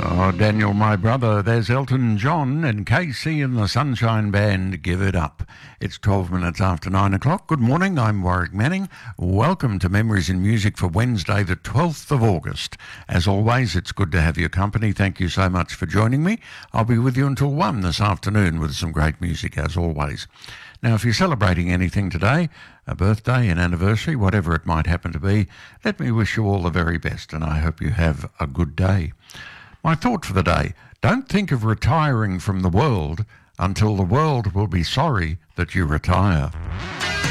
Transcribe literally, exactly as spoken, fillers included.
Oh, Daniel, my brother, there's Elton John and K C and the Sunshine Band. Give it up. It's twelve minutes after nine o'clock. Good morning, I'm Warwick Manning. Welcome to Memories in Music for Wednesday, the twelfth of August. As always, it's good to have your company. Thank you so much for joining me. I'll be with you until one this afternoon with some great music, as always. Now, if you're celebrating anything today, a birthday, an anniversary, whatever it might happen to be, let me wish you all the very best, and I hope you have a good day. My thought for the day: don't think of retiring from the world until the world will be sorry that you retire.